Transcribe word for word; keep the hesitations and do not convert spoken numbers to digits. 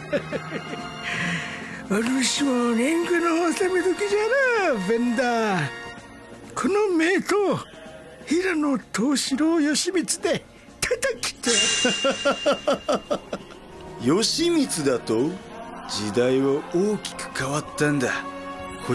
お主も年貢の納め時じゃな、ベンダー。この名刀、平野藤四郎義満で叩きて。 義満だと？時代は大きく変わったんだ。